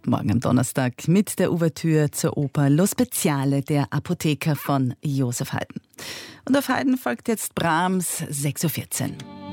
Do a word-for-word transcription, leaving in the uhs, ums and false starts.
Morgen am Donnerstag mit der Ouvertüre zur Oper Lo Speziale der Apotheker von Joseph Haydn. Und auf Haydn folgt jetzt Brahms sechs Uhr vierzehn.